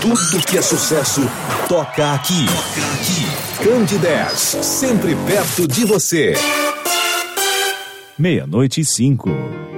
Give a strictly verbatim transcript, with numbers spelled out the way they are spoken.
Tudo que é sucesso toca aqui. Toca aqui. Candidez, sempre perto de você. Meia-noite e cinco.